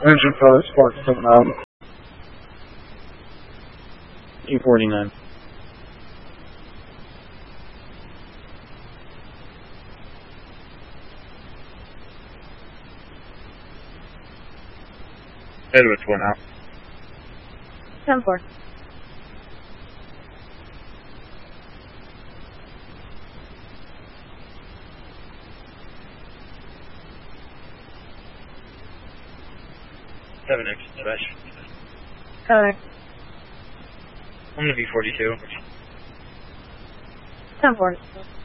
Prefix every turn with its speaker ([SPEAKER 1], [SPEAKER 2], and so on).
[SPEAKER 1] Engine pilot sparks coming out.
[SPEAKER 2] E49.
[SPEAKER 3] Edwards went out.
[SPEAKER 4] 10-4.
[SPEAKER 3] Seven X dispatch.
[SPEAKER 4] Connor.
[SPEAKER 3] I'm gonna be 42.
[SPEAKER 4] 10-4.